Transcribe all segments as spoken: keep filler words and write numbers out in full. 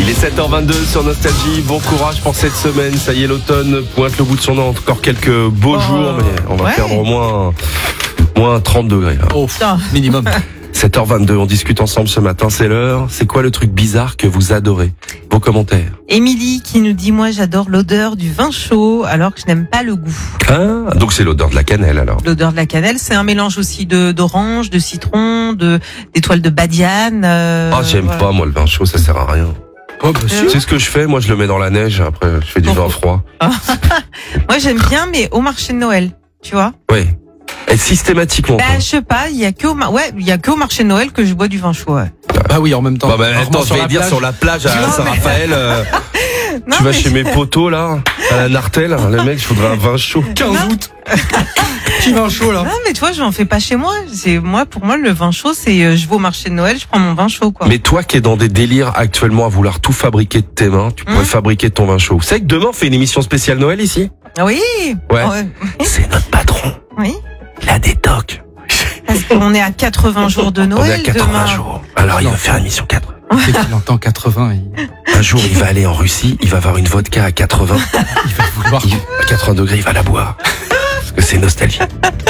Il est sept heures vingt-deux sur Nostalgie. Bon courage pour cette semaine. Ça y est, l'automne pointe le bout de son nez. Encore quelques beaux oh, jours, mais on va ouais. perdre au moins, moins trente degrés. Là. Oh, minimum. sept heures vingt-deux, on discute ensemble ce matin, c'est l'heure. C'est quoi le truc bizarre que vous adorez? Vos commentaires. Émilie qui nous dit, moi j'adore l'odeur du vin chaud alors que je n'aime pas le goût. Ah, donc c'est l'odeur de la cannelle alors. L'odeur de la cannelle, c'est un mélange aussi de d'orange, de citron, de d'étoiles de badiane. Euh, ah, j'aime voilà. pas moi le vin chaud, ça sert à rien. Oh, bah, euh, c'est ce que je fais, moi je le mets dans la neige, après je fais du oh. vin froid. Moi j'aime bien, mais au marché de Noël, tu vois. Oui. Et systématiquement. Bah, je sais pas, il y a que au mar... ouais, il y a que au marché de Noël que je bois du vin chaud. Ouais. Bah oui, en même temps. Bah, bah attends, je vais dire sur la plage à non, Saint-Raphaël. Euh, non, tu vas chez mes potos là, à la Nartelle, le mec, je voudrais un vin chaud. quinze août. Petit vin chaud là. Non, mais toi, je n'en fais pas chez moi. C'est moi, pour moi, le vin chaud, c'est je vais au marché de Noël, je prends mon vin chaud quoi. Mais toi qui es dans des délires actuellement à vouloir tout fabriquer de tes mains, tu pourrais mmh. fabriquer ton vin chaud. Vous savez que demain on fait une émission spéciale Noël ici? Oui. Ouais. ouais. C'est notre patron. Oui. Il a des tocs. Parce qu'on est à quatre-vingts jours de Noël. On est à quatre-vingts demain. jours. Alors il va faire une émission quatre-vingts. Dès qu'il entend quatre-vingts, il... Un jour il va aller en Russie, il va avoir une vodka à quatre-vingts. Il va vouloir. Il, à quatre-vingts degrés, il va la boire. Parce que c'est nostalgie.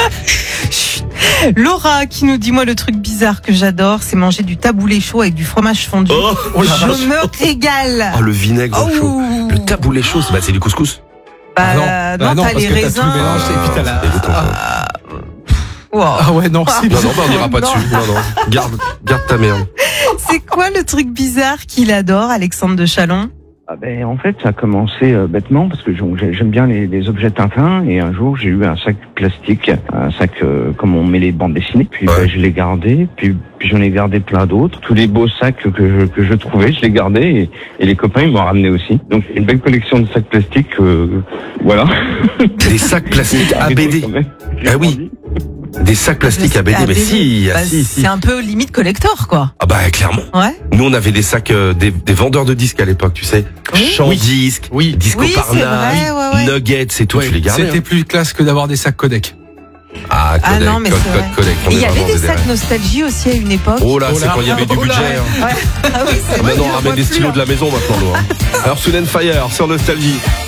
Laura qui nous dit, moi le truc bizarre que j'adore, c'est manger du taboulé chaud avec du fromage fondu. Oh, oh je me régale. Oh le vinaigre oh. chaud. Le taboulé chaud, bah, c'est du couscous. Bah, ah non, bah non, non t'as les raisins. T'as tout mélange, et puis t'as la... Ah, wow. ah ouais, non, c'est non, non, bah, on n'ira pas dessus. Non, non. Garde, garde ta merde. C'est quoi le truc bizarre qu'il adore, Alexandre de Chalon? Ah ben, en fait, ça a commencé euh, bêtement parce que j'aime bien les, les objets Tintin et un jour j'ai eu un sac plastique, un sac euh, comme on met les bandes dessinées. Puis ouais. ben, je l'ai gardé, puis, puis j'en ai gardé plein d'autres. Tous les beaux sacs que je, que je trouvais, je les gardais et, et les copains ils m'ont ramené aussi. Donc une belle collection de sacs plastiques, euh, voilà. Des sacs plastiques A B D. Ah oui. Des sacs plastiques A B D, mais si, bah, si, si. C'est un peu limite collector, quoi. Ah bah clairement. Ouais. Nous on avait des sacs, euh, des, des vendeurs de disques à l'époque, tu sais. Oui. Chant disque, oui. Disco oui, Parna, ouais, ouais. Nuggets, c'est tout. Ouais, tu les gardais. C'était hein. plus classe que d'avoir des sacs Kodak. Ah, Kodak, ah non, mais code, c'est code, vrai. Kodak. Il y avait des sacs nostalgie aussi à une époque. Oh là, oh c'est quand il y avait du oh budget. Hein. Ouais. Ah oui, c'est maintenant on ramène des stylos de la maison maintenant. Hein. Alors Soul and Fire sur Nostalgie.